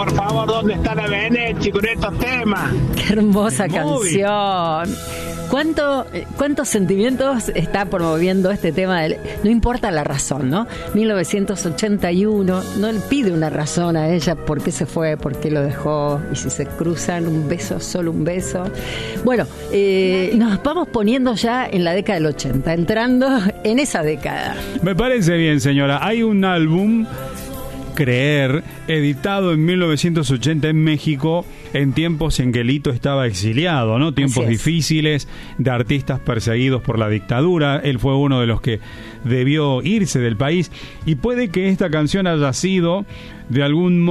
por favor, ¿dónde está la Benechi con estos temas? Qué hermosa canción. ¿Cuántos sentimientos está promoviendo este tema? No importa la razón, ¿no? 1981, no le pide una razón a ella por qué se fue, por qué lo dejó, y si se cruzan, un beso, solo un beso. Bueno, nos vamos poniendo ya en la década del 80, entrando en esa década. Me parece bien, señora. Hay un álbum, Creer, editado en 1980 en México, en tiempos en que Lito estaba exiliado, ¿no? Tiempos difíciles, de artistas perseguidos por la dictadura. Él fue uno de los que debió irse del país, y puede que esta canción haya sido de algún modo